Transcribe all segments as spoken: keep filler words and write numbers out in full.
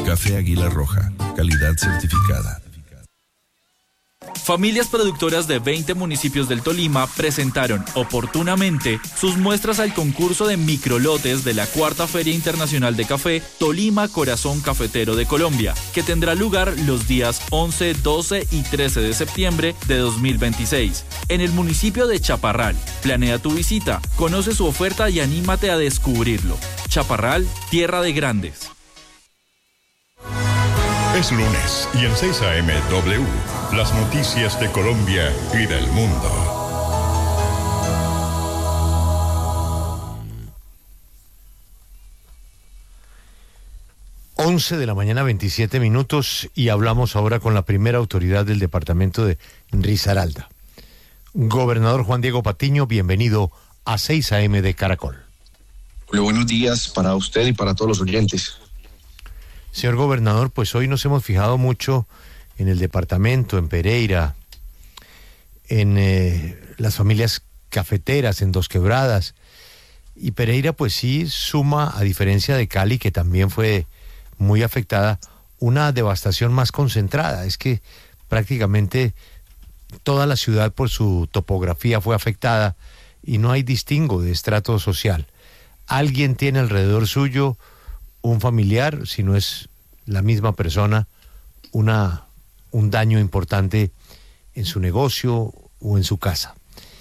Café Águila Roja, calidad certificada. Familias productoras de veinte municipios del Tolima presentaron oportunamente sus muestras al concurso de microlotes de la cuarta Feria Internacional de Café Tolima Corazón Cafetero de Colombia, que tendrá lugar los días once, doce y trece de septiembre de dos mil veintiséis, en el municipio de Chaparral. Planea tu visita, conoce su oferta y anímate a descubrirlo. Chaparral, tierra de grandes. Es lunes y en seis A M W, las noticias de Colombia y del mundo. once de la mañana, veintisiete minutos, y hablamos ahora con la primera autoridad del departamento de Risaralda. Gobernador Juan Diego Patiño, bienvenido a seis A M de Caracol. Julio, buenos días para usted y para todos los oyentes. Señor gobernador, pues hoy nos hemos fijado mucho en el departamento, en Pereira, en eh, las familias cafeteras, en Dos Quebradas. Y Pereira pues sí suma, a diferencia de Cali, que también fue muy afectada, una devastación más concentrada. Es que prácticamente toda la ciudad por su topografía fue afectada y no hay distingo de estrato social. Alguien tiene alrededor suyo un familiar, si no es la misma persona, una, un daño importante en su negocio o en su casa.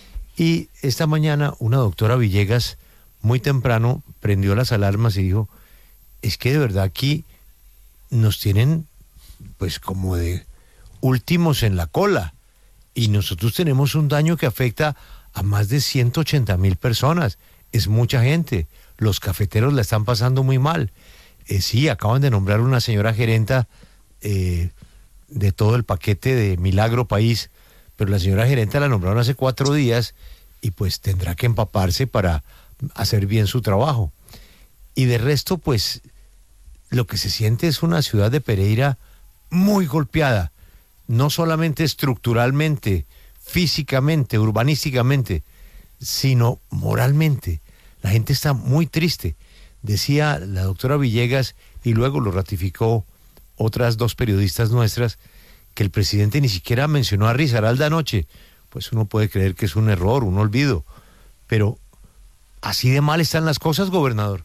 Y esta mañana una doctora Villegas muy temprano prendió las alarmas y dijo, es que de verdad aquí nos tienen pues como de últimos en la cola y nosotros tenemos un daño que afecta a más de ciento ochenta mil personas. Es mucha gente, los cafeteros la están pasando muy mal. Eh, sí, acaban de nombrar una señora gerenta eh, de todo el paquete de Milagro País, pero la señora gerenta la nombraron hace cuatro días y pues tendrá que empaparse para hacer bien su trabajo. Y de resto, pues, lo que se siente es una ciudad de Pereira muy golpeada, no solamente estructuralmente, físicamente, urbanísticamente, sino moralmente. La gente está muy triste. Decía la doctora Villegas, y luego lo ratificó otras dos periodistas nuestras, que el presidente ni siquiera mencionó a Risaralda anoche. Pues uno puede creer que es un error, un olvido, pero ¿así de mal están las cosas, gobernador?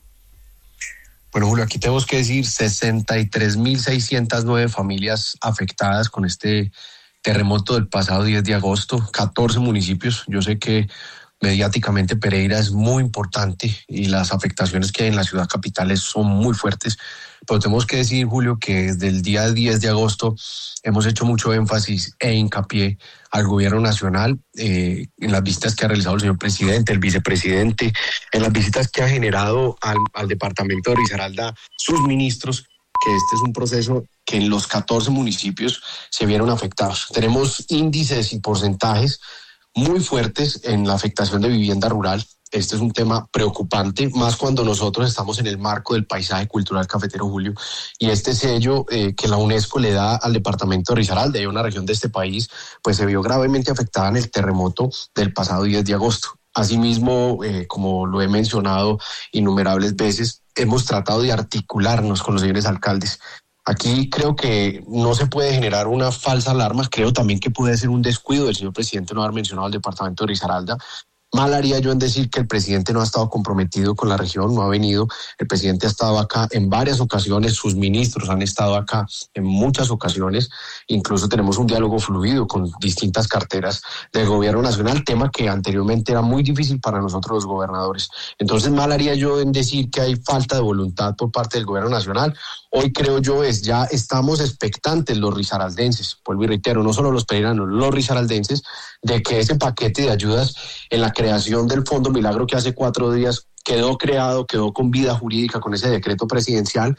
Bueno, Julio, aquí tenemos que decir sesenta y tres mil seiscientas nueve familias afectadas con este terremoto del pasado diez de agosto, catorce municipios. Yo sé que mediáticamente Pereira es muy importante y las afectaciones que hay en la ciudad capital son muy fuertes, pero tenemos que decir, Julio, que desde el día diez de agosto hemos hecho mucho énfasis e hincapié al gobierno nacional eh, en las visitas que ha realizado el señor presidente, el vicepresidente, en las visitas que ha generado al, al departamento de Risaralda sus ministros, que este es un proceso que en los catorce municipios se vieron afectados. Tenemos índices y porcentajes muy fuertes en la afectación de vivienda rural. Este es un tema preocupante, más cuando nosotros estamos en el marco del paisaje cultural cafetero, Julio, y este sello eh, que la UNESCO le da al departamento de Risaralda, de una región de este país, pues se vio gravemente afectada en el terremoto del pasado diez de agosto. Asimismo, eh, como lo he mencionado innumerables veces, hemos tratado de articularnos con los señores alcaldes. Aquí creo que no se puede generar una falsa alarma, creo también que puede ser un descuido del señor presidente no haber mencionado al departamento de Risaralda. Mal haría yo en decir que el presidente no ha estado comprometido con la región, no ha venido. El presidente ha estado acá en varias ocasiones, sus ministros han estado acá en muchas ocasiones. Incluso tenemos un diálogo fluido con distintas carteras del gobierno nacional, tema que anteriormente era muy difícil para nosotros los gobernadores. Entonces mal haría yo en decir que hay falta de voluntad por parte del gobierno nacional. Hoy creo yo es ya estamos expectantes los risaraldenses, vuelvo y reitero, no solo los pereiranos, los risaraldenses, de que ese paquete de ayudas en la creación del Fondo Milagro que hace cuatro días quedó creado, quedó con vida jurídica con ese decreto presidencial.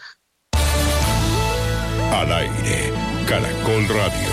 Al aire, Caracol Radio.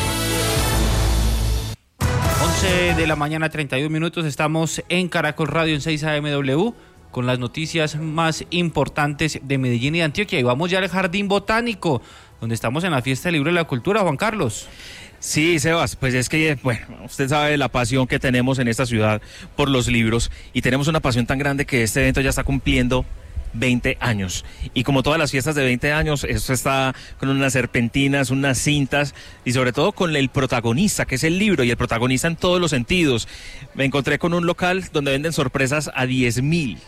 once de la mañana, treinta y un minutos, estamos en Caracol Radio en seis A M W con las noticias más importantes de Medellín y de Antioquia. Y vamos ya al Jardín Botánico, donde estamos en la Fiesta del Libro de la Cultura. Juan Carlos. Sí, Sebas, pues es que, bueno, usted sabe la pasión que tenemos en esta ciudad por los libros y tenemos una pasión tan grande que este evento ya está cumpliendo veinte años. Y como todas las fiestas de veinte años, esto está con unas serpentinas, unas cintas y sobre todo con el protagonista, que es el libro, y el protagonista en todos los sentidos. Me encontré con un local donde venden sorpresas a diez mil.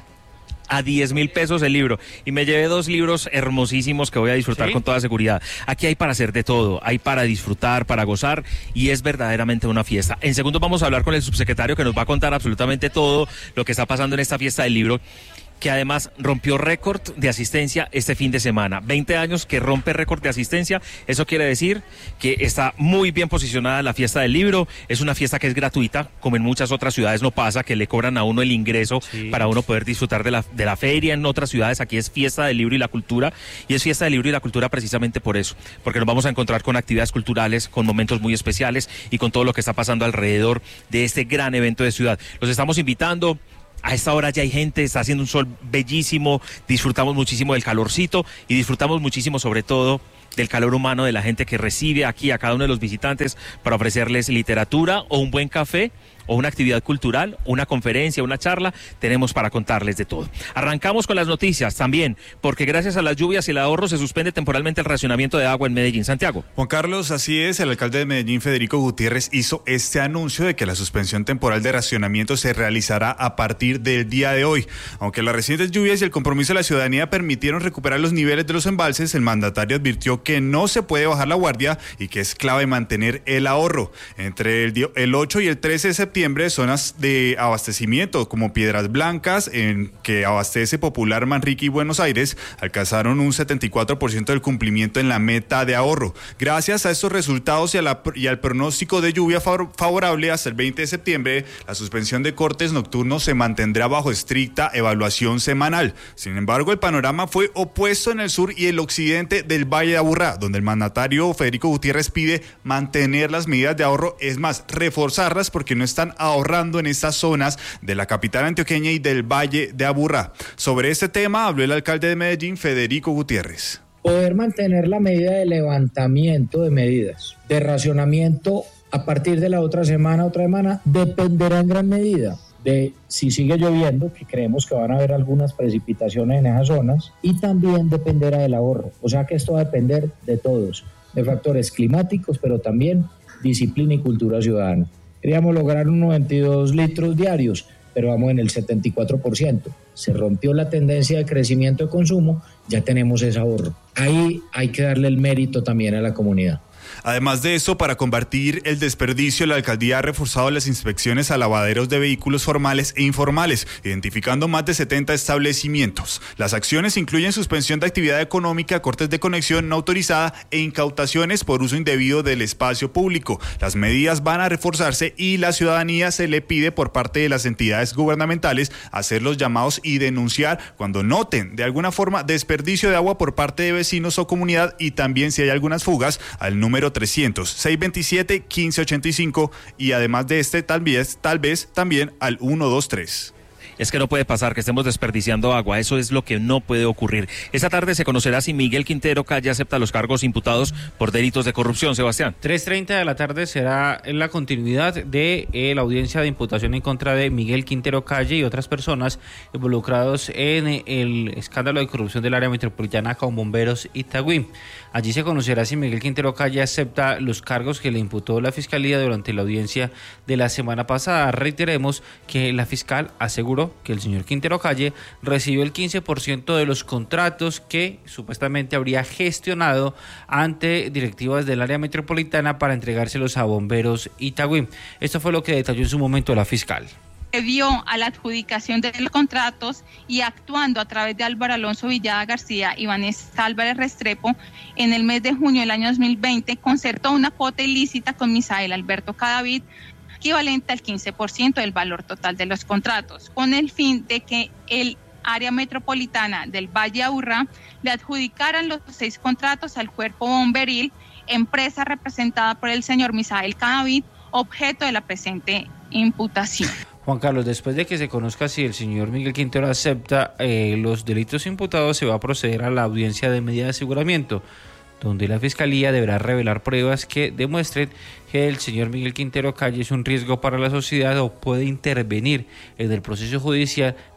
A diez mil pesos el libro, y me llevé dos libros hermosísimos que voy a disfrutar ¿Sí? con toda seguridad. Aquí hay para hacer de todo, hay para disfrutar, para gozar, y es verdaderamente una fiesta. En segundos vamos a hablar con el subsecretario, que nos va a contar absolutamente todo lo que está pasando en esta fiesta del libro, que además rompió récord de asistencia este fin de semana. veinte años que rompe récord de asistencia. Eso quiere decir que está muy bien posicionada la fiesta del libro. Es una fiesta que es gratuita, como en muchas otras ciudades no pasa, que le cobran a uno el ingreso sí. para uno poder disfrutar de la, de la feria. En otras ciudades aquí es fiesta del libro y la cultura, y es fiesta del libro y la cultura precisamente por eso, porque nos vamos a encontrar con actividades culturales, con momentos muy especiales y con todo lo que está pasando alrededor de este gran evento de ciudad. Los estamos invitando. A esta hora ya hay gente, está haciendo un sol bellísimo, disfrutamos muchísimo del calorcito y disfrutamos muchísimo sobre todo del calor humano de la gente que recibe aquí a cada uno de los visitantes para ofrecerles literatura o un buen café o una actividad cultural, una conferencia, una charla. Tenemos para contarles de todo. Arrancamos con las noticias también, porque gracias a las lluvias y el ahorro se suspende temporalmente el racionamiento de agua en Medellín. Santiago. Juan Carlos, así es, el alcalde de Medellín, Federico Gutiérrez, hizo este anuncio de que la suspensión temporal de racionamiento se realizará a partir del día de hoy. Aunque las recientes lluvias y el compromiso de la ciudadanía permitieron recuperar los niveles de los embalses, el mandatario advirtió que no se puede bajar la guardia y que es clave mantener el ahorro. Entre el, el ocho y el trece de septiembre, zonas de abastecimiento como Piedras Blancas, en que abastece Popular, Manrique y Buenos Aires, alcanzaron un setenta y cuatro por ciento del cumplimiento en la meta de ahorro. Gracias a estos resultados y, a la, y al pronóstico de lluvia favorable hasta el veinte de septiembre, la suspensión de cortes nocturnos se mantendrá bajo estricta evaluación semanal. Sin embargo, el panorama fue opuesto en el sur y el occidente del Valle de Aburrá, donde el mandatario Federico Gutiérrez pide mantener las medidas de ahorro, es más, reforzarlas, porque no están ahorrando en estas zonas de la capital antioqueña y del Valle de Aburrá. Sobre este tema habló el alcalde de Medellín, Federico Gutiérrez. Poder mantener la medida de levantamiento de medidas, de racionamiento a partir de la otra semana, otra semana, dependerá en gran medida de si sigue lloviendo, que creemos que van a haber algunas precipitaciones en esas zonas, y también dependerá del ahorro. O sea que esto va a depender de todos, de factores climáticos, pero también disciplina y cultura ciudadana. Queríamos lograr unos noventa y dos litros diarios, pero vamos en el setenta y cuatro por ciento. Se rompió la tendencia de crecimiento de consumo, ya tenemos ese ahorro. Ahí hay que darle el mérito también a la comunidad. Además de eso, para combatir el desperdicio, la alcaldía ha reforzado las inspecciones a lavaderos de vehículos formales e informales, identificando más de setenta establecimientos. Las acciones incluyen suspensión de actividad económica, cortes de conexión no autorizada e incautaciones por uso indebido del espacio público. Las medidas van a reforzarse y la ciudadanía se le pide por parte de las entidades gubernamentales hacer los llamados y denunciar cuando noten de alguna forma desperdicio de agua por parte de vecinos o comunidad, y también si hay algunas fugas al número trescientos, seiscientos veintisiete, quince ochenta y cinco, y además de este tal vez, tal vez también al ciento veintitrés. Es que no puede pasar que estemos desperdiciando agua, eso es lo que no puede ocurrir. Esta tarde se conocerá si Miguel Quintero Calle acepta los cargos imputados por delitos de corrupción. Sebastián. tres treinta de la tarde será la continuidad de eh, la audiencia de imputación en contra de Miguel Quintero Calle y otras personas involucrados en el escándalo de corrupción del área metropolitana con Bomberos Itagüí. Allí se conocerá si Miguel Quintero Calle acepta los cargos que le imputó la Fiscalía durante la audiencia de la semana pasada. Reiteremos que la fiscal aseguró que el señor Quintero Calle recibió el quince por ciento de los contratos que supuestamente habría gestionado ante directivas del área metropolitana para entregárselos a Bomberos Itagüí. Esto fue lo que detalló en su momento la fiscal. Debió a la adjudicación de los contratos y actuando a través de Álvaro Alonso Villada García y Vanessa Álvarez Restrepo, en el mes de junio del año dos mil veinte concertó una cuota ilícita con Misael Alberto Cadavid, equivalente al quince por ciento del valor total de los contratos, con el fin de que el área metropolitana del Valle de Aburrá le adjudicaran los seis contratos al cuerpo bomberil, empresa representada por el señor Misael Cadavid, objeto de la presente imputación. Juan Carlos, después de que se conozca si el señor Miguel Quintero acepta eh, los delitos imputados, se va a proceder a la audiencia de medida de aseguramiento, donde la Fiscalía deberá revelar pruebas que demuestren que el señor Miguel Quintero Calle es un riesgo para la sociedad o puede intervenir en el proceso judicial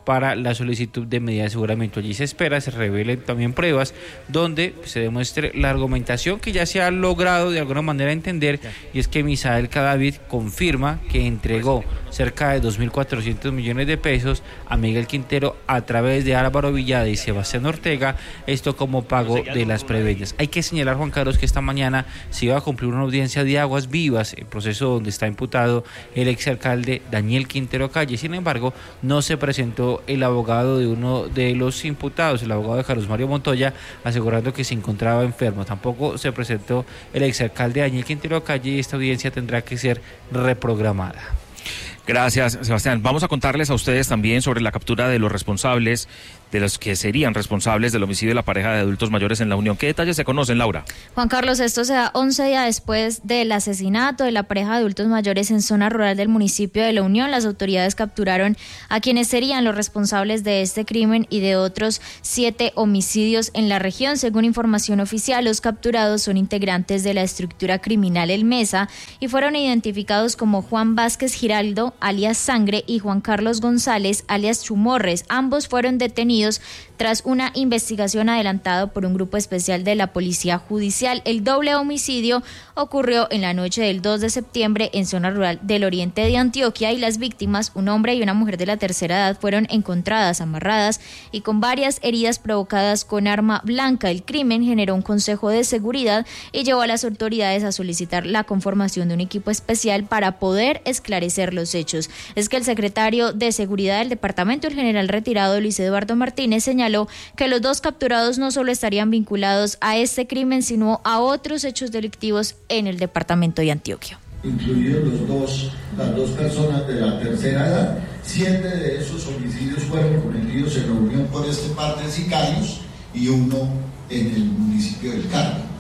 para la solicitud de medida de aseguramiento. Allí se espera se revelen también pruebas donde se demuestre la argumentación que ya se ha logrado de alguna manera entender, y es que Misael Cadavid confirma que entregó cerca de dos mil cuatrocientos millones de pesos a Miguel Quintero a través de Álvaro Villada y Sebastián Ortega, esto como pago de las prebendas. Hay que señalar, Juan Carlos, que esta mañana se iba a cumplir una audiencia de Aguas Vivas, el proceso donde está imputado el exalcalde Daniel Quintero Calle. Sin embargo, no se presentó el abogado de uno de los imputados, el abogado de Carlos Mario Montoya, asegurando que se encontraba enfermo. Tampoco se presentó el exalcalde Daniel Quintero Calle y esta audiencia tendrá que ser reprogramada. Gracias, Sebastián. Vamos a contarles a ustedes también sobre la captura de los responsables, de los que serían responsables del homicidio de la pareja de adultos mayores en La Unión. ¿Qué detalles se conocen, Laura? Juan Carlos, esto se da once días después del asesinato de la pareja de adultos mayores en zona rural del municipio de La Unión. Las autoridades capturaron a quienes serían los responsables de este crimen y de otros siete homicidios en la región. Según información oficial, los capturados son integrantes de la estructura criminal El Mesa y fueron identificados como Juan Vázquez Giraldo, alias Sangre, y Juan Carlos González, alias Chumorres. Ambos fueron detenidos tras una investigación adelantada por un grupo especial de la Policía Judicial. El doble homicidio ocurrió en la noche del dos de septiembre en zona rural del oriente de Antioquia y las víctimas, un hombre y una mujer de la tercera edad, fueron encontradas amarradas y con varias heridas provocadas con arma blanca. El crimen generó un consejo de seguridad y llevó a las autoridades a solicitar la conformación de un equipo especial para poder esclarecer los hechos. Es que el secretario de Seguridad del departamento, el general retirado Luis Eduardo Martínez, señaló que los dos capturados no solo estarían vinculados a este crimen, sino a otros hechos delictivos en el departamento de Antioquia. Incluidos los dos, las dos personas de la tercera edad. Siete de esos homicidios fueron cometidos en La Unión por este par de sicarios y uno en el municipio del Carmen.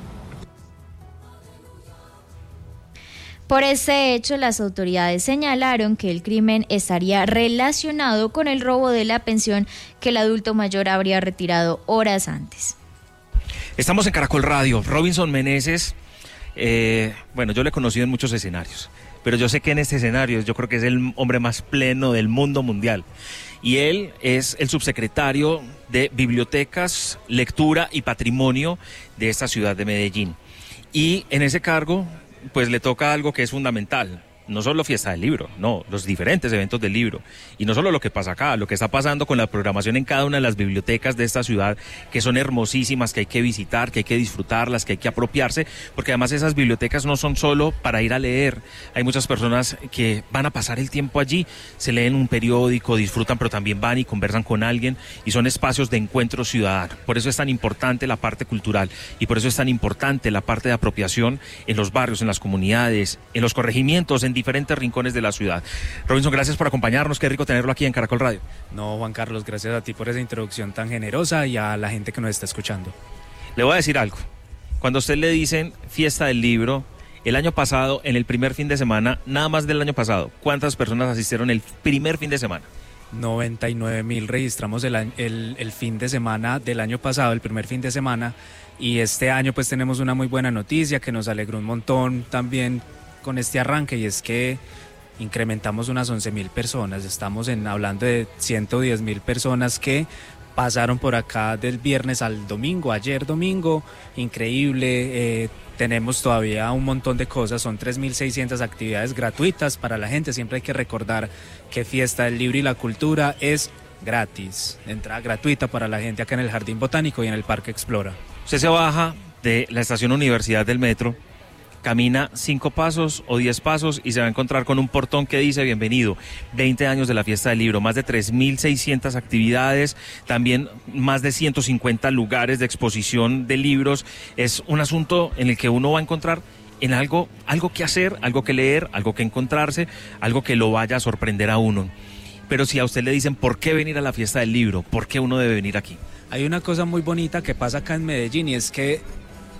Por ese hecho, las autoridades señalaron que el crimen estaría relacionado con el robo de la pensión que el adulto mayor habría retirado horas antes. Estamos en Caracol Radio. Robinson Meneses, eh, bueno, yo lo he conocido en muchos escenarios, pero yo sé que en este escenario yo creo que es el hombre más pleno del mundo mundial. Y él es el subsecretario de Bibliotecas, Lectura y Patrimonio de esta ciudad de Medellín. Y en ese cargo, pues le toca algo que es fundamental. No solo fiesta del libro, no, los diferentes eventos del libro. Y no solo lo que pasa acá, lo que está pasando con la programación en cada una de las bibliotecas de esta ciudad, que son hermosísimas, que hay que visitar, que hay que disfrutarlas, que hay que apropiarse, porque además esas bibliotecas no son solo para ir a leer. Hay muchas personas que van a pasar el tiempo allí, se leen un periódico, disfrutan, pero también van y conversan con alguien, y son espacios de encuentro ciudadano. Por eso es tan importante la parte cultural, y por eso es tan importante la parte de apropiación en los barrios, en las comunidades, en los corregimientos, en diferentes rincones de la ciudad. Robinson, gracias por acompañarnos, qué rico tenerlo aquí en Caracol Radio. No, Juan Carlos, gracias a ti por esa introducción tan generosa y a la gente que nos está escuchando. Le voy a decir algo, cuando a usted le dicen fiesta del libro, el año pasado, en el primer fin de semana, nada más del año pasado, ¿cuántas personas asistieron el primer fin de semana? noventa y nueve mil registramos el, el, el fin de semana del año pasado, el primer fin de semana, y este año pues tenemos una muy buena noticia que nos alegró un montón también con este arranque, y es que incrementamos unas once mil personas. Estamos en, hablando de ciento diez mil personas que pasaron por acá del viernes al domingo, ayer domingo, increíble. Eh, tenemos todavía un montón de cosas, son tres mil seiscientas actividades gratuitas para la gente. Siempre hay que recordar que Fiesta del Libro y la Cultura es gratis, entrada gratuita para la gente acá en el Jardín Botánico y en el Parque Explora. Usted se baja de la estación Universidad del Metro, camina cinco pasos o diez pasos y se va a encontrar con un portón que dice bienvenido, veinte años de la Fiesta del Libro, más de tres mil seiscientas actividades, también más de ciento cincuenta lugares de exposición de libros. Es un asunto en el que uno va a encontrar en algo, algo que hacer, algo que leer, algo que encontrarse, algo que lo vaya a sorprender a uno. Pero si a usted le dicen ¿por qué venir a la Fiesta del Libro? ¿Por qué uno debe venir aquí? Hay una cosa muy bonita que pasa acá en Medellín, y es que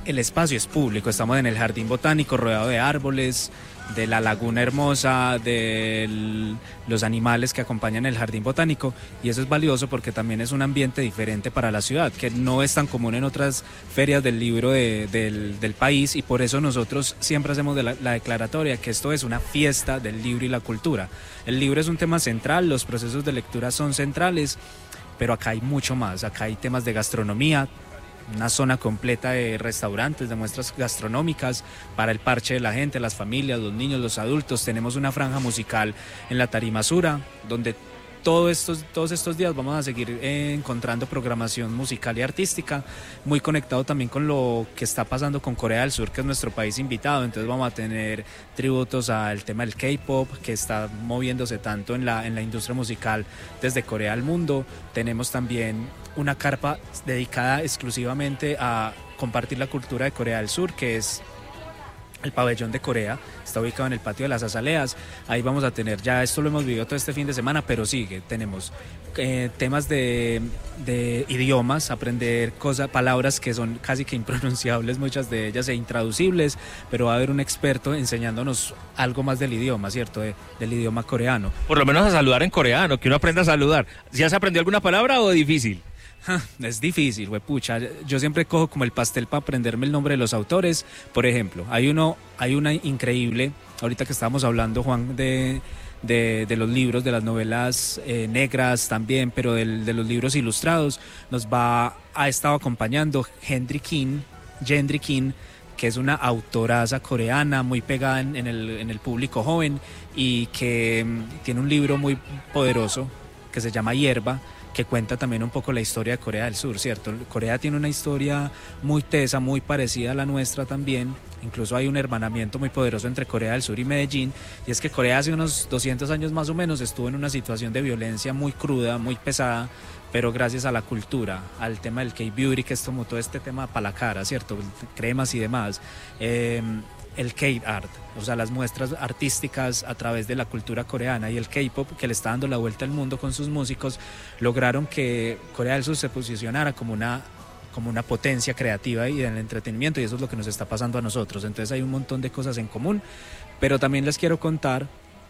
el espacio es público, estamos en el jardín botánico rodeado de árboles, de la laguna hermosa, de el, los animales que acompañan el jardín botánico, y eso es valioso porque también es un ambiente diferente para la ciudad, que no es tan común en otras ferias del libro de, del, del país, y por eso nosotros siempre hacemos de la, la declaratoria que esto es una fiesta del libro y la cultura. El libro es un tema central, los procesos de lectura son centrales, pero acá hay mucho más, acá hay temas de gastronomía, una zona completa de restaurantes, de muestras gastronómicas para el parche de la gente, las familias, los niños, los adultos. Tenemos una franja musical en la Tarima Sura, donde todos estos, todos estos días vamos a seguir eh, encontrando programación musical y artística, muy conectado también con lo que está pasando con Corea del Sur, que es nuestro país invitado. Entonces vamos a tener tributos al tema del K-pop, que está moviéndose tanto en la, en la industria musical desde Corea al mundo. Tenemos también una carpa dedicada exclusivamente a compartir la cultura de Corea del Sur, que es el pabellón de Corea, está ubicado en el patio de las Azaleas. Ahí vamos a tener, ya esto lo hemos vivido todo este fin de semana, pero sigue, tenemos eh, temas de, de idiomas, aprender cosas, palabras que son casi que impronunciables, muchas de ellas, e intraducibles, pero va a haber un experto enseñándonos algo más del idioma, ¿cierto? De, del idioma coreano. Por lo menos a saludar en coreano, que uno aprenda a saludar. ¿Ya se aprendió alguna palabra o difícil? Es difícil, huepucha. Yo siempre cojo como el pastel para aprenderme el nombre de los autores. Por ejemplo, hay uno, hay una increíble, ahorita que estábamos hablando, Juan, de, de, de los libros, de las novelas eh, negras también, pero del, de los libros ilustrados, nos va, ha estado acompañando Gendry Kim, Gendry Kim, que es una autoraza coreana muy pegada en, en, el, en el público joven y que um, tiene un libro muy poderoso que se llama Hierba, que cuenta también un poco la historia de Corea del Sur, ¿cierto? Corea tiene una historia muy tesa, muy parecida a la nuestra también. Incluso hay un hermanamiento muy poderoso entre Corea del Sur y Medellín, y es que Corea hace unos doscientos años más o menos estuvo en una situación de violencia muy cruda, muy pesada, pero gracias a la cultura, al tema del K-beauty, que es como todo este tema para la cara, ¿cierto? Cremas y demás. Eh, el K-art, o sea, las muestras artísticas a través de la cultura coreana, y el K-pop, que le está dando la vuelta al mundo con sus músicos, lograron que Corea del Sur se posicionara como una, como una potencia creativa y del entretenimiento, y eso es lo que nos está pasando a nosotros. Entonces hay un montón de cosas en común, pero también les quiero contar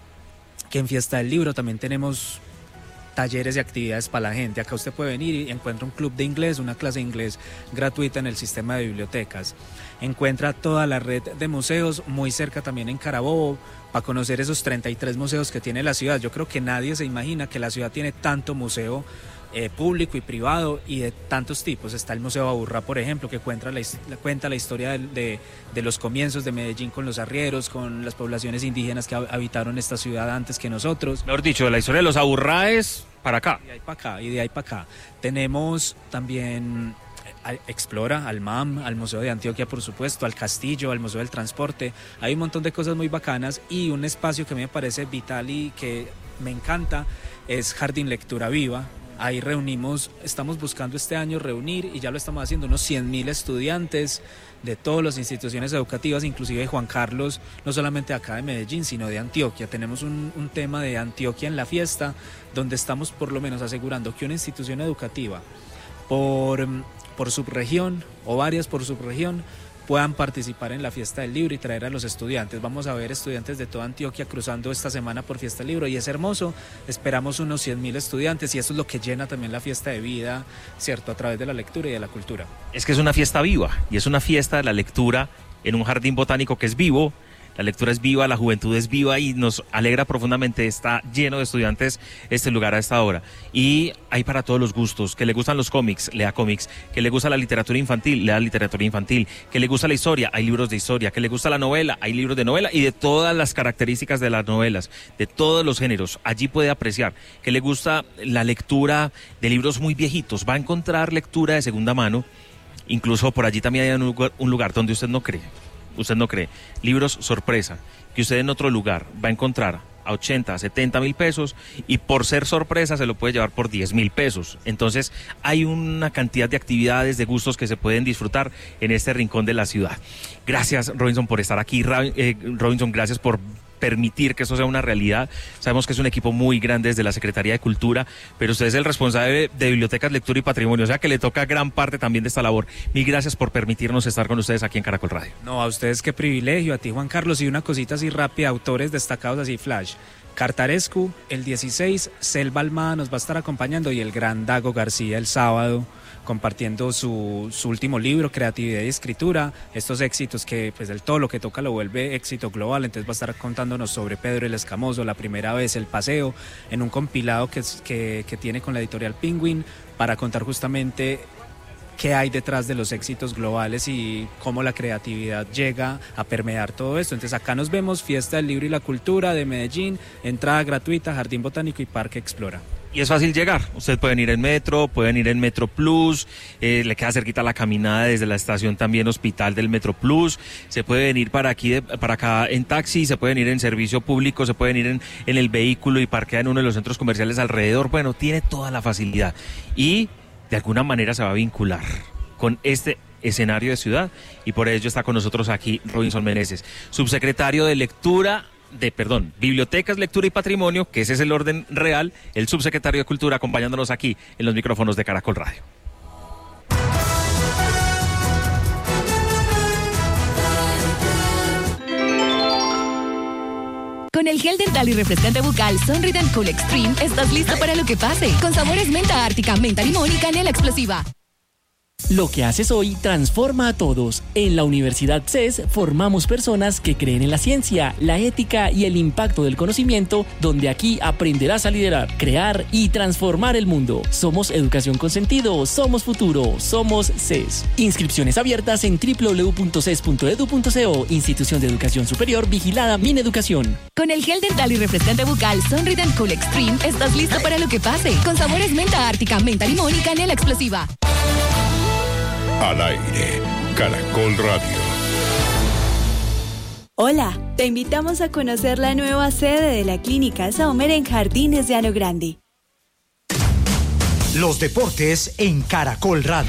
que en Fiesta del Libro también tenemos talleres y actividades para la gente. Acá usted puede venir y encuentra un club de inglés, una clase de inglés gratuita en el sistema de bibliotecas. Encuentra toda la red de museos muy cerca también en Carabobo, para conocer esos treinta y tres museos que tiene la ciudad. Yo creo que nadie se imagina que la ciudad tiene tanto museo eh, público y privado y de tantos tipos. Está el Museo Aburrá, por ejemplo, que cuenta la, cuenta la historia de, de, de los comienzos de Medellín con los arrieros, con las poblaciones indígenas que habitaron esta ciudad antes que nosotros. Mejor dicho, la historia de los Aburrá es para acá. Y de ahí para acá, y de ahí para acá. Tenemos también Explora, al M A M, al Museo de Antioquia, por supuesto, al Castillo, al Museo del Transporte. Hay un montón de cosas muy bacanas, y un espacio que me parece vital y que me encanta es Jardín Lectura Viva. Ahí reunimos, estamos buscando este año reunir, y ya lo estamos haciendo, unos cien mil estudiantes de todas las instituciones educativas, inclusive Juan Carlos, no solamente acá de Medellín, sino de Antioquia. Tenemos un, un tema de Antioquia en la fiesta, donde estamos por lo menos asegurando que una institución educativa por, por subregión, o varias por subregión, puedan participar en la Fiesta del Libro y traer a los estudiantes. Vamos a ver estudiantes de toda Antioquia cruzando esta semana por Fiesta del Libro, y es hermoso. Esperamos unos cien mil estudiantes, y eso es lo que llena también la fiesta de vida, ¿cierto? A través de la lectura y de la cultura. Es que es una fiesta viva, y es una fiesta de la lectura en un jardín botánico que es vivo. La lectura es viva, la juventud es viva, y nos alegra profundamente. Está lleno de estudiantes este lugar a esta hora. Y hay para todos los gustos. Que le gustan los cómics, lea cómics. Que le gusta la literatura infantil, lea literatura infantil. Que le gusta la historia, hay libros de historia. Que le gusta la novela, hay libros de novela, y de todas las características de las novelas, de todos los géneros. Allí puede apreciar. Que le gusta la lectura de libros muy viejitos, va a encontrar lectura de segunda mano. Incluso por allí también hay un lugar, un lugar donde usted no cree. Usted no cree, libros sorpresa, que usted en otro lugar va a encontrar a ochenta, setenta mil pesos, y por ser sorpresa se lo puede llevar por diez mil pesos. Entonces hay una cantidad de actividades, de gustos que se pueden disfrutar en este rincón de la ciudad. Gracias, Robinson, por estar aquí. Robinson, gracias por permitir que eso sea una realidad. Sabemos que es un equipo muy grande desde la Secretaría de Cultura, pero usted es el responsable de Bibliotecas, Lectura y Patrimonio, o sea que le toca gran parte también de esta labor. Mil gracias por permitirnos estar con ustedes aquí en Caracol Radio. No, a ustedes qué privilegio, a ti Juan Carlos, y una cosita así rápida, autores destacados así flash. Cartarescu, el dieciséis, Selva Almada nos va a estar acompañando y el gran Dago García el sábado, compartiendo su, su último libro, Creatividad y Escritura, estos éxitos que pues del todo lo que toca lo vuelve éxito global. Entonces va a estar contándonos sobre Pedro el Escamoso, la primera vez, el paseo, en un compilado que, que, que tiene con la editorial Penguin, para contar justamente qué hay detrás de los éxitos globales y cómo la creatividad llega a permear todo esto. Entonces acá nos vemos, Fiesta del Libro y la Cultura de Medellín, entrada gratuita, Jardín Botánico y Parque Explora. Y es fácil llegar, ustedes pueden ir en metro, pueden ir en Metro Plus, eh, le queda cerquita la caminada desde la estación también Hospital del Metro Plus, se puede venir para aquí, de, para acá en taxi, se pueden ir en servicio público, se pueden ir en, en el vehículo y parquear en uno de los centros comerciales alrededor. Bueno, tiene toda la facilidad y de alguna manera se va a vincular con este escenario de ciudad, y por ello está con nosotros aquí Robinson Meneses, subsecretario de Lectura, de, perdón, Bibliotecas, Lectura y Patrimonio, que ese es el orden real, el subsecretario de Cultura, acompañándonos aquí en los micrófonos de Caracol Radio. Con el gel dental y refrescante bucal Sonrident Cool Extreme estás listo para lo que pase. Con sabores menta ártica, menta limón y canela explosiva. Lo que haces hoy transforma a todos. En la Universidad C E S formamos personas que creen en la ciencia, la ética y el impacto del conocimiento, donde aquí aprenderás a liderar, crear y transformar el mundo. Somos educación con sentido, somos futuro, somos C E S. Inscripciones abiertas en doble u doble u doble u punto c e s punto e d u punto co, Institución de Educación Superior vigilada Mineducación. Con el gel dental y refrescante bucal Sonrident Cool Extreme estás listo para lo que pase. Con sabores menta ártica, menta limón y canela explosiva. Al aire, Caracol Radio. Hola, te invitamos a conocer la nueva sede de la Clínica Saumer en Jardines de Llano Grande. Los deportes en Caracol Radio.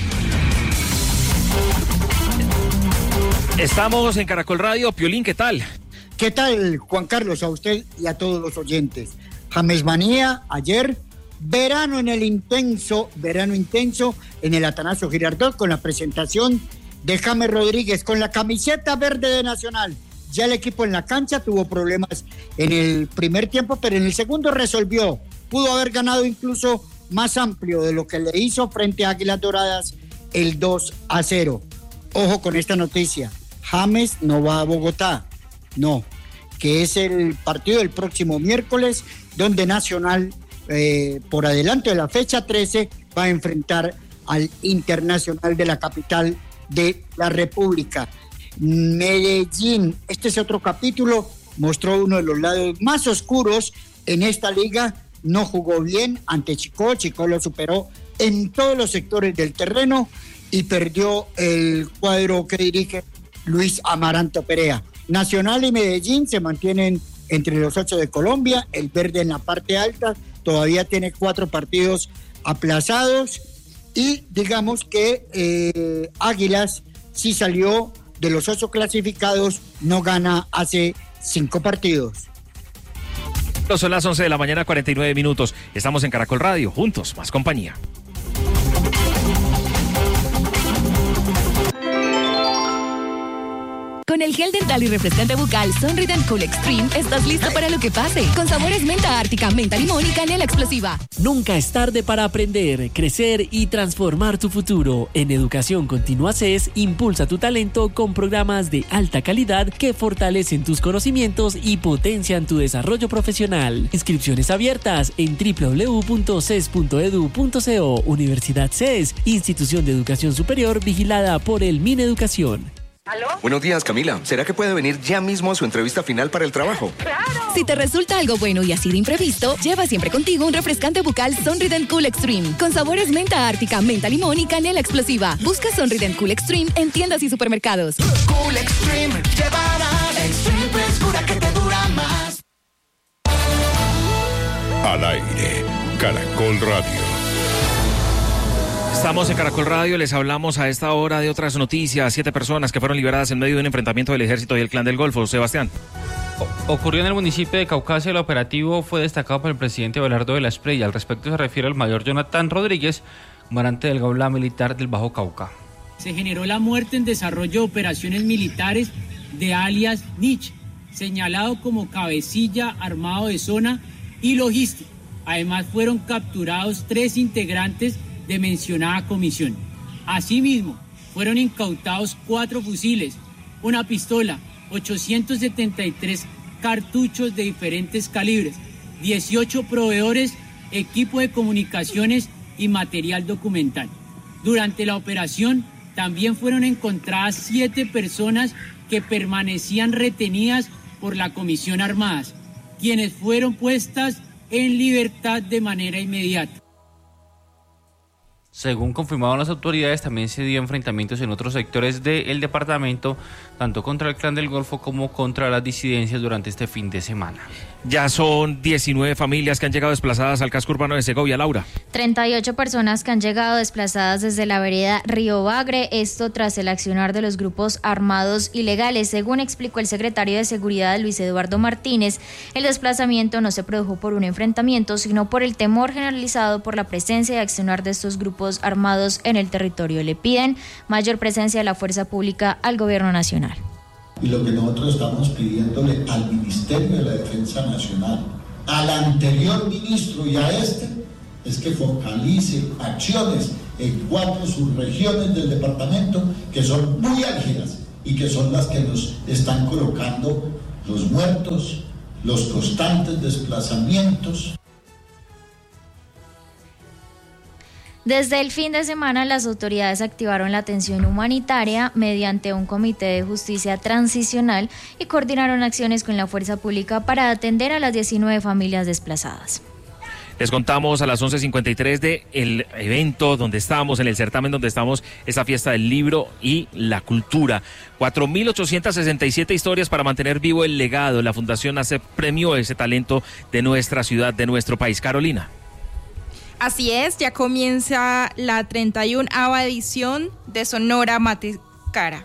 Estamos en Caracol Radio. Piolín, ¿qué tal? ¿Qué tal, Juan Carlos? A usted y a todos los oyentes. James Manía, ayer... Verano en el intenso, verano intenso en el Atanasio Girardot con la presentación de James Rodríguez con la camiseta verde de Nacional. Ya el equipo en la cancha tuvo problemas en el primer tiempo, pero en el segundo resolvió. Pudo haber ganado incluso más amplio de lo que le hizo frente a Águilas Doradas el dos a cero. Ojo con esta noticia, James no va a Bogotá, no, que es el partido del próximo miércoles donde Nacional Eh, por adelanto de la fecha trece va a enfrentar al Internacional de la capital de la República. Medellín, este es otro capítulo, mostró uno de los lados más oscuros en esta liga, no jugó bien ante Chico, Chico lo superó en todos los sectores del terreno y perdió el cuadro que dirige Luis Amaranto Perea. Nacional y Medellín se mantienen entre los ocho de Colombia, el verde en la parte alta, todavía tiene cuatro partidos aplazados y digamos que eh, Águilas sí salió de los ocho clasificados, no gana hace cinco partidos. Son las once de la mañana, cuarenta y nueve minutos. Estamos en Caracol Radio, juntos, más compañía. Con el gel dental y refrescante bucal Sonrident Cool Extreme estás listo para lo que pase. Con sabores menta ártica, menta limón y canela explosiva. Nunca es tarde para aprender, crecer y transformar tu futuro. En Educación Continua C E S, impulsa tu talento con programas de alta calidad que fortalecen tus conocimientos y potencian tu desarrollo profesional. Inscripciones abiertas en doble u doble u doble u punto c e s punto e d u punto co. Universidad C E S, Institución de Educación Superior vigilada por el Mineducación. ¿Aló? Buenos días, Camila. ¿Será que puede venir ya mismo a su entrevista final para el trabajo? ¡Claro! Si te resulta algo bueno y así de imprevisto, lleva siempre contigo un refrescante bucal Sonrident Cool Extreme con sabores menta ártica, menta limón y canela explosiva. Busca Sonrident Cool Extreme en tiendas y supermercados. Cool Extreme, llevarás Extreme frescura que te dura más. Al aire, Caracol Radio. Estamos en Caracol Radio, les hablamos a esta hora de otras noticias. Siete personas que fueron liberadas en medio de un enfrentamiento del Ejército y el Clan del Golfo. Sebastián. Ocurrió en el municipio de Caucasia. El operativo fue destacado por el presidente Abelardo de la Espriella. Al respecto se refiere al mayor Jonathan Rodríguez, comandante del Gaula Militar del Bajo Cauca. Se generó la muerte en desarrollo de operaciones militares de alias Nich, señalado como cabecilla armado de zona y logística. Además fueron capturados tres integrantes de mencionada comisión. Asimismo, fueron incautados cuatro fusiles, una pistola, ochocientos setenta y tres cartuchos de diferentes calibres, dieciocho proveedores, equipo de comunicaciones y material documental. Durante la operación también fueron encontradas siete personas que permanecían retenidas por la Comisión Armadas, quienes fueron puestas en libertad de manera inmediata. Según confirmaron las autoridades, también se dio enfrentamientos en otros sectores del departamento, tanto contra el Clan del Golfo como contra las disidencias durante este fin de semana. Ya son diecinueve familias que han llegado desplazadas al casco urbano de Segovia, Laura. treinta y ocho personas que han llegado desplazadas desde la vereda Río Bagre, esto tras el accionar de los grupos armados ilegales. Según explicó el secretario de Seguridad, Luis Eduardo Martínez, el desplazamiento no se produjo por un enfrentamiento, sino por el temor generalizado por la presencia y accionar de estos grupos armados en el territorio. Le piden mayor presencia de la fuerza pública al gobierno nacional. Y lo que nosotros estamos pidiéndole al Ministerio de la Defensa Nacional, al anterior ministro y a este, es que focalice acciones en cuatro subregiones del departamento que son muy álgidas y que son las que nos están colocando los muertos, los constantes desplazamientos. Desde el fin de semana, las autoridades activaron la atención humanitaria mediante un comité de justicia transicional y coordinaron acciones con la fuerza pública para atender a las diecinueve familias desplazadas. Les contamos a las once cincuenta y tres de el evento donde estamos, en el certamen donde estamos, esta fiesta del libro y la cultura. cuatro mil ochocientas sesenta y siete historias para mantener vivo el legado. La Fundación ACEP premió ese talento de nuestra ciudad, de nuestro país. Carolina. Así es, ya comienza la treinta y onava edición de Sonora Matacara.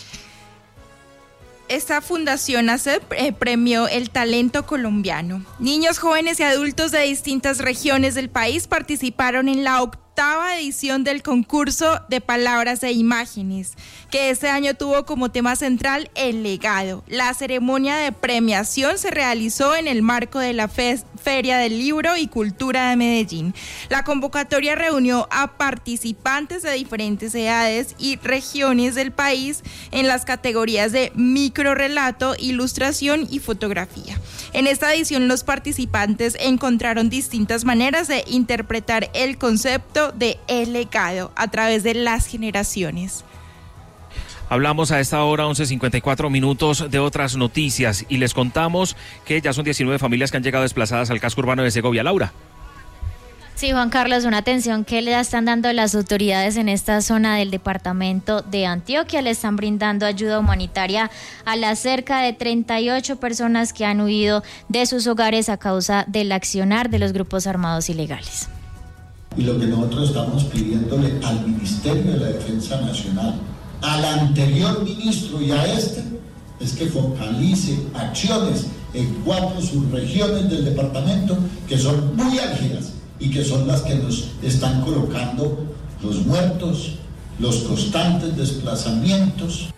Esta fundación ACEP eh, premió el talento colombiano. Niños, jóvenes y adultos de distintas regiones del país participaron en la octava edición del concurso de palabras e imágenes, que este año tuvo como tema central el legado. La ceremonia de premiación se realizó en el marco de la fe- Feria del Libro y Cultura de Medellín. La convocatoria reunió a participantes de diferentes edades y regiones del país en las categorías de microrrelato, ilustración y fotografía. En esta edición, los participantes encontraron distintas maneras de interpretar el concepto de el legado a través de las generaciones. Hablamos a esta hora, once cincuenta y cuatro minutos, de otras noticias y les contamos que ya son diecinueve familias que han llegado desplazadas al casco urbano de Segovia. Laura. Sí, Juan Carlos, una atención que le están dando las autoridades en esta zona del departamento de Antioquia. Le están brindando ayuda humanitaria a las cerca de treinta y ocho personas que han huido de sus hogares a causa del accionar de los grupos armados ilegales. Y lo que nosotros estamos pidiéndole al Ministerio de la Defensa Nacional, al anterior ministro y a este, es que focalice acciones en cuatro subregiones del departamento que son muy álgidas y que son las que nos están colocando los muertos, los constantes desplazamientos.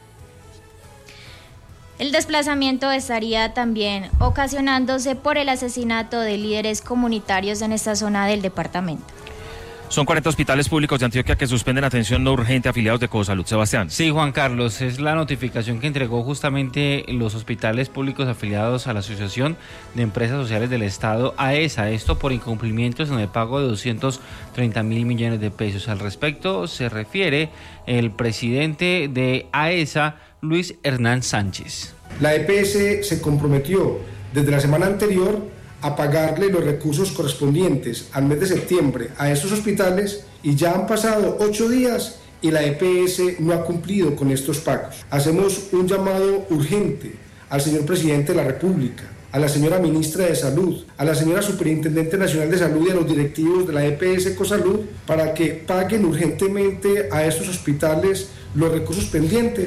El desplazamiento estaría también ocasionándose por el asesinato de líderes comunitarios en esta zona del departamento. Son cuarenta hospitales públicos de Antioquia que suspenden atención no urgente a afiliados de Cosalud. Sebastián. Sí, Juan Carlos, es la notificación que entregó justamente los hospitales públicos afiliados a la Asociación de Empresas Sociales del Estado, AESA, esto por incumplimientos en el pago de doscientos treinta mil millones de pesos. Al respecto se refiere el presidente de AESA, Luis Hernán Sánchez. La E P S se comprometió desde la semana anterior a pagarle los recursos correspondientes al mes de septiembre a estos hospitales y ya han pasado ocho días y la E P S no ha cumplido con estos pagos. Hacemos un llamado urgente al señor presidente de la República, a la señora ministra de Salud, a la señora Superintendente Nacional de Salud y a los directivos de la E P S Cosalud para que paguen urgentemente a estos hospitales los recursos pendientes.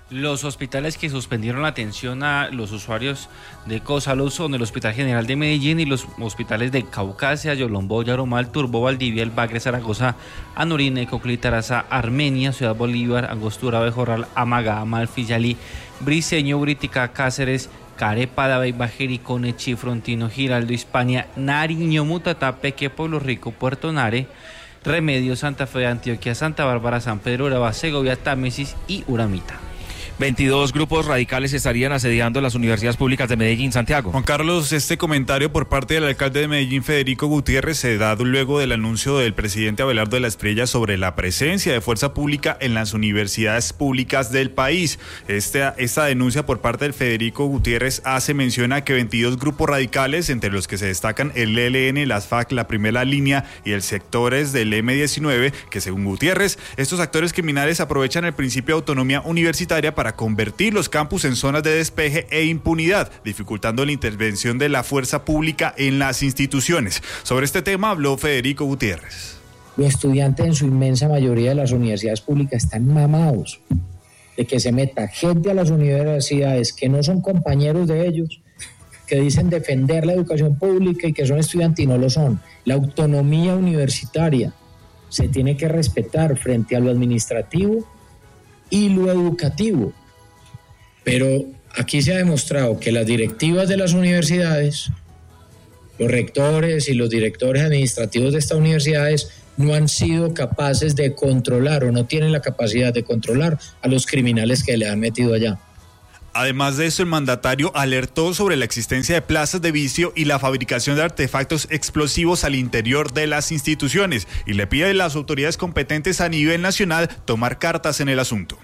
Los hospitales que suspendieron la atención a los usuarios de Cosalud son el Hospital General de Medellín y los hospitales de Caucasia, Yolombó, Yaromal, Turbo, Valdivia, El Bagre, Zaragoza, Anurín, Coclí, Taraza, Armenia, Ciudad Bolívar, Angostura, Bejorral, Amagá, Amalfi, Yalí, Briceño, Brítica, Cáceres, Carepa, Dabeiba, Jericó, Nechí, Frontino, Giraldo, Hispania, Nariño, Mutatá, Peque, Pueblo Rico, Puerto Nare, Remedio, Santa Fe, Antioquia, Santa Bárbara, San Pedro, Urabá, Segovia, Támesis y Uramita. veintidós grupos radicales estarían asediando las universidades públicas de Medellín, Santiago. Juan Carlos, este comentario por parte del alcalde de Medellín, Federico Gutiérrez, se da luego del anuncio del presidente Abelardo de la Espriella sobre la presencia de fuerza pública en las universidades públicas del país. Esta, esta denuncia por parte del Federico Gutiérrez hace mención a que veintidós grupos radicales, entre los que se destacan el E L N, las F A C, la Primera Línea y el sectores del eme diecinueve, que según Gutiérrez, estos actores criminales aprovechan el principio de autonomía universitaria para convertir los campus en zonas de despeje e impunidad, dificultando la intervención de la fuerza pública en las instituciones. Sobre este tema habló Federico Gutiérrez. Los estudiantes en su inmensa mayoría de las universidades públicas están mamados de que se meta gente a las universidades que no son compañeros de ellos, que dicen defender la educación pública y que son estudiantes y no lo son. La autonomía universitaria se tiene que respetar frente a lo administrativo y lo educativo. Pero aquí se ha demostrado que las directivas de las universidades, los rectores y los directores administrativos de estas universidades no han sido capaces de controlar o no tienen la capacidad de controlar a los criminales que le han metido allá. Además de eso, el mandatario alertó sobre la existencia de plazas de vicio y la fabricación de artefactos explosivos al interior de las instituciones y le pide a las autoridades competentes a nivel nacional tomar cartas en el asunto.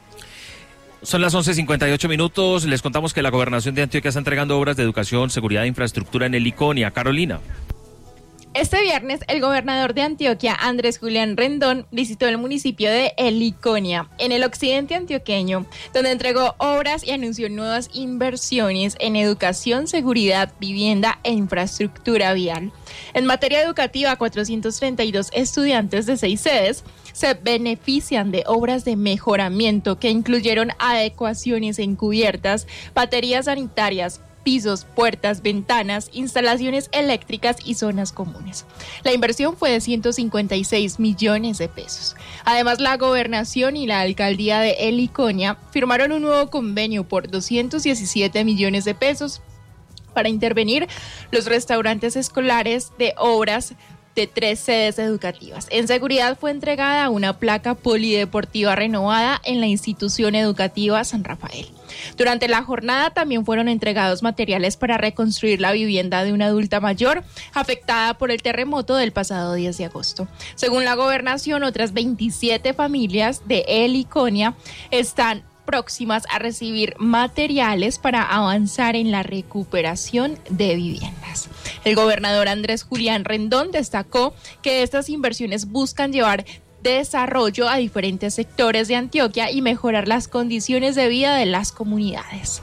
Son las once cincuenta y ocho minutos. Les contamos que la Gobernación de Antioquia está entregando obras de educación, seguridad e infraestructura en el Iconia. Carolina. Este viernes, el gobernador de Antioquia, Andrés Julián Rendón, visitó el municipio de El Iconia, en el occidente antioqueño, donde entregó obras y anunció nuevas inversiones en educación, seguridad, vivienda e infraestructura vial. En materia educativa, cuatrocientos treinta y dos estudiantes de seis sedes se benefician de obras de mejoramiento que incluyeron adecuaciones en cubiertas, baterías sanitarias, pisos, puertas, ventanas, instalaciones eléctricas y zonas comunes. La inversión fue de ciento cincuenta y seis millones de pesos. Además, la gobernación y la alcaldía de El Iconia firmaron un nuevo convenio por doscientos diecisiete millones de pesos para intervenir los restaurantes escolares de obras de tres sedes educativas. En seguridad fue entregada una placa polideportiva renovada en la institución educativa San Rafael. Durante la jornada también fueron entregados materiales para reconstruir la vivienda de una adulta mayor afectada por el terremoto del pasado diez de agosto. Según la gobernación, otras veintisiete familias de El Iconia están próximas a recibir materiales para avanzar en la recuperación de viviendas. El gobernador Andrés Julián Rendón destacó que estas inversiones buscan llevar desarrollo a diferentes sectores de Antioquia y mejorar las condiciones de vida de las comunidades.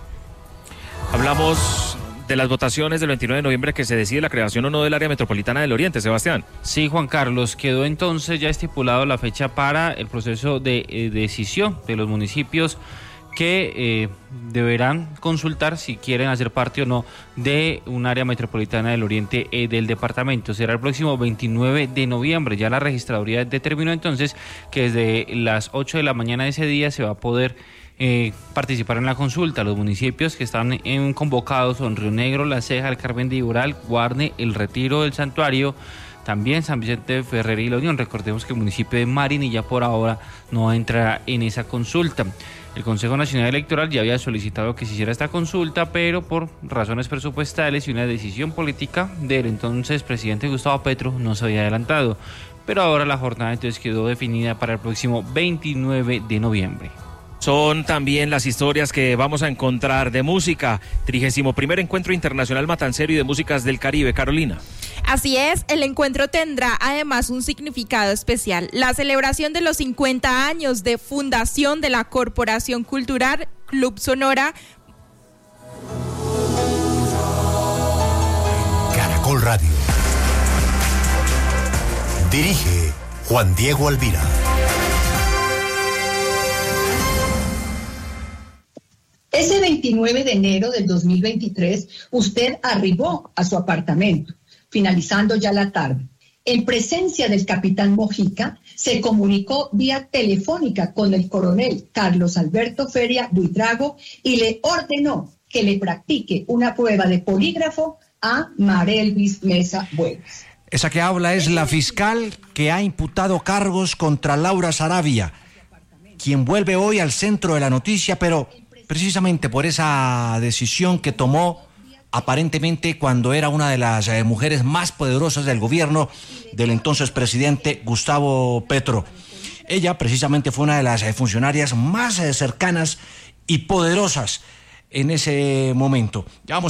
Hablamos de las votaciones del veintinueve de noviembre que se decide la creación o no del área metropolitana del Oriente, Sebastián. Sí, Juan Carlos, quedó entonces ya estipulado la fecha para el proceso de eh, decisión de los municipios que eh, deberán consultar si quieren hacer parte o no de un área metropolitana del Oriente eh, del departamento. Será el próximo veintinueve de noviembre. Ya la registraduría determinó entonces que desde las ocho de la mañana de ese día se va a poder eh, participar en la consulta. Los municipios que están en, convocados son Río Negro, La Ceja, El Carmen de Igural, Guarne, El Retiro del Santuario, también San Vicente de Ferrer y La Unión. Recordemos que el municipio de Marinilla por ahora no entra en esa consulta. El Consejo Nacional Electoral ya había solicitado que se hiciera esta consulta, pero por razones presupuestales y una decisión política del entonces presidente Gustavo Petro no se había adelantado. Pero ahora la jornada entonces quedó definida para el próximo veintinueve de noviembre. Son también las historias que vamos a encontrar de música. trigésimo primer Encuentro Internacional Matancero y de Músicas del Caribe. Carolina. Así es, el encuentro tendrá además un significado especial. La celebración de los cincuenta años de fundación de la Corporación Cultural Club Sonora. Caracol Radio. Dirige Juan Diego Alvira. Ese veintinueve de enero del dos mil veintitrés, usted arribó a su apartamento, finalizando ya la tarde. En presencia del capitán Mojica, se comunicó vía telefónica con el coronel Carlos Alberto Feria Buitrago y le ordenó que le practique una prueba de polígrafo a Marelvis Mesa Buenas. Esa que habla es la fiscal que ha imputado cargos contra Laura Saravia, quien vuelve hoy al centro de la noticia, pero precisamente por esa decisión que tomó aparentemente cuando era una de las eh, mujeres más poderosas del gobierno del entonces presidente Gustavo Petro. Ella precisamente fue una de las eh, funcionarias más eh, cercanas y poderosas en ese momento. Ya vamos